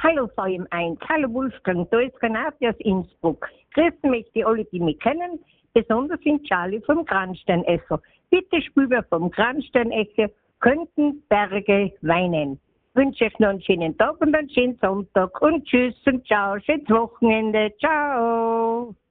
Hallo VM1, hallo Wolfgang, da ist Renate aus Innsbruck. Grüßen möchte alle, die mich kennen, besonders den Charlie vom Kranstein-Echo. Bitte spiel mir vom Kranstein-Echo, könnten Berge weinen. Ich wünsche euch noch einen schönen Tag und einen schönen Sonntag und tschüss und ciao, schönes Wochenende, ciao.